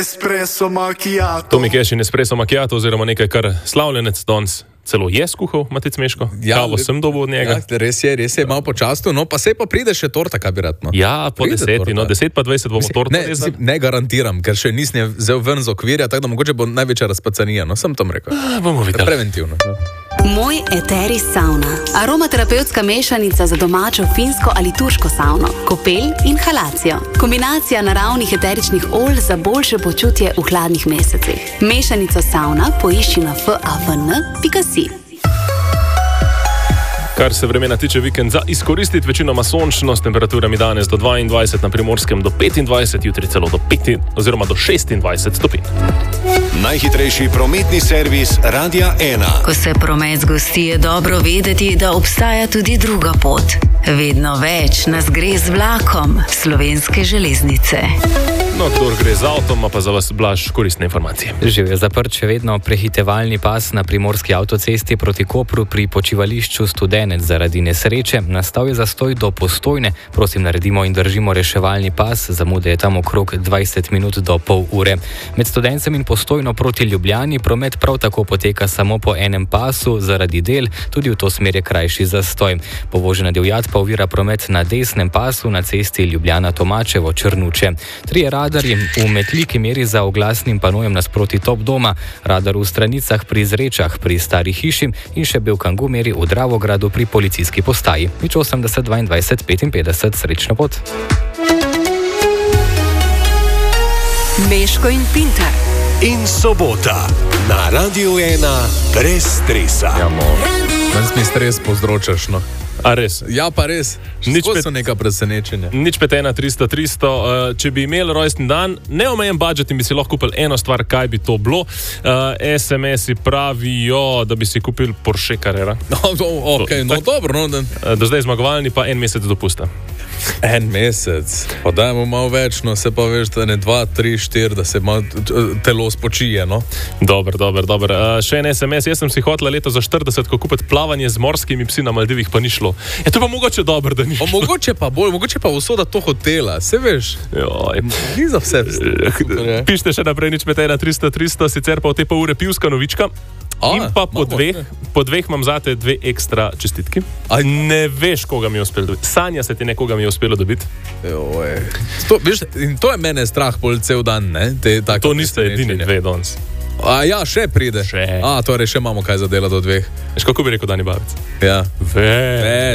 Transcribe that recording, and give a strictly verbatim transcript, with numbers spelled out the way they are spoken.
Espresso macchiato. Tomi Cash in espresso macchiato oziroma nekaj, kar slavljenec danes celo je skuhal, Matic Meško. Ja, Kavo sem dobil od njega. Ja, res je, res je, malo počasto, no pa se pa pride še torta, kaj bi rad. No. Ja, po Pride deseti, torta. no deset pa dvajset bomo torto Ne, rezali. si- ne garantiram, ker še nisem vzel ven z okvirja, tako da mogoče bo največja razpacanija, no sem tam rekel. A, bomo videli. Preventivno. Moj eteri sauna. Aromaterapevtska mešanica za domačo finsko ali turško savno, kopel in halacijo. Kombinacija naravnih eteričnih olj za boljše počutje v hladnih mesecih. Mešanico sauna poišči na favn pika si. Kar se vremena tiče, vikend za izkoristiti, večinoma sončno, s temperaturami danes do dvaindvajset, na Primorskem do petindvajset, jutri celo do pet oziroma do šestindvajset stopinj. Najhitrejši prometni servis Radia ena. Ko se promet zgosti, je dobro vedeti, da obstaja tudi druga pot. Vedno več nas gre z vlakom, Slovenske železnice. No, kdor gre z avtom, pa za vas Blaž koristne informacije. Živ je zaprt še vedno prehitevalni pas na primorski avtocesti proti Kopru pri počivališču Studenec zaradi nesreče. Nastal je zastoj do Postojne. Prosim, naredimo in držimo reševalni pas. Zamude je tam okrog dvajset minut do pol ure. Med Studencem in Postojno proti Ljubljani promet prav tako poteka samo po enem pasu zaradi del, tudi v to smer je krajši zastoj. Povožena divjad pa ovira promet na desnem pasu na cesti Ljubljana-Tomačevo Črnuče. Trije radarji v Metliki meri za oglasnim panojem nasproti Top doma, radar v Stranicah pri Zrečah pri Stari hiši in še Belkangu meri v Dravogradu pri policijski postaji. Nič osemdeset dvaindvajset petinpetdeset, srečno pot. Meško in Pintar. In sobota na Radiu ena brez stresa. Ja, mo. Danes mi stres povzročaš, no. A res? Ja, pa res. Nič Skozi pet- so neka presenečenja. Nič pet ena tristo tristo, uh, če bi imeli rojstni dan, neomejen budžet in bi si lahko kupili eno stvar, kaj bi to bilo. Uh, es em esi pravijo, da bi si kupili Porsche Carrera. No, no, okay, no Tak- dobro, no, da... Uh, do zdaj zmagovalni pa en mesec dopusta. En mesec, pa dajmo malo več, no, se pa veš, da ne dva, tri, štiri, da se malo telo spočije, no. Dober, dober, dober. Uh, še en es em es, jaz sem si hotela leto za štirideset kupiti plavanje z morskimi psi na Maldivih, pa ni šlo. Je to pa mogoče dobro, da ni Pa šlo. mogoče pa bolj, mogoče pa usoda to hotela, se veš, Joj. ni za vse. Super je. Pište še naprej, nič pet ena tristo tristo, sicer pa v te pol ure pivska novička. A, In pa po imamo, dveh, ne. po dveh imam zate dve ekstra čestitki. Aj. Ne veš, koga mi je uspelo dobiti. Sanja se ti nekoga mi je uspelo dobiti. Joj. To, veš, in to je mene strah pol cel dan, ne? Te, taka To niste edini presenečenja. dve danes. A ja, še pride. Še. A, torej še imamo kaj za dela do dveh. Veš, kako bi rekel Dani Babic? Ja. Ve. E,